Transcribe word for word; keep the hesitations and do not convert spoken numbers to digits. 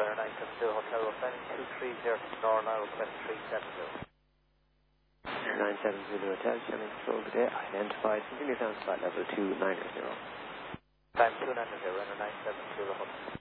Runner nine seven zero Hotel, Offending two three zero to Nor, now request three seven zero. nine seven zero Hotel, Channing Control, good day. Identified, continue down flight level two nine zero. Time two nine zero, Runner nine seven zero Hotel.